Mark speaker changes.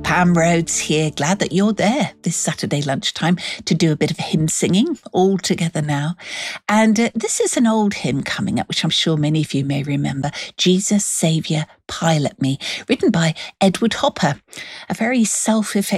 Speaker 1: Pam Rhodes here. Glad that you're there this Saturday lunchtime to do a bit of hymn singing all together now. And this is an old hymn coming up, which I'm sure many of you may remember. Jesus, Saviour, Pilot Me, written by Edward Hopper, a very self-effacing